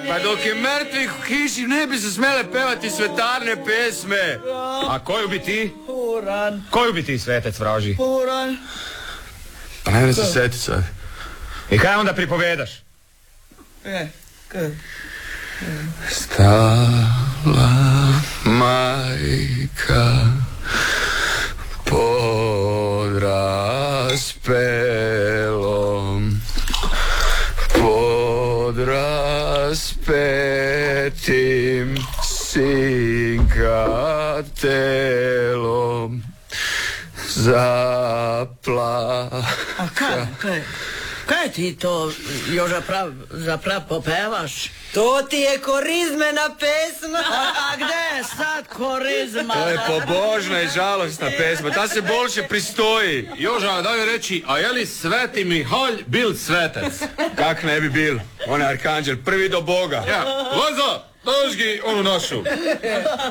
Pa dok je mrtvih u hiši ne bi se smjele pevati svetarne pesme. A koju bi ti? Puran. Koju bi ti, svetec vraži? Puran. Pa ne se seti sad. I kaj onda pripovedaš? Stala majka pod raspelom, pod raspetim sinkatelom zaplaka. A kaj ti to još zaprav popevaš? To ti je korizmena pesma. A gdje je sad korizma? To je pobožna i žalostna pesma, ta se bolše pristoji. Joža, daj mi reći, a je li Sveti Mihalj bil svetec? Kak ne bi bil, on je arkanđel, prvi do Boga. Ja, Laza, dožgi onu našu.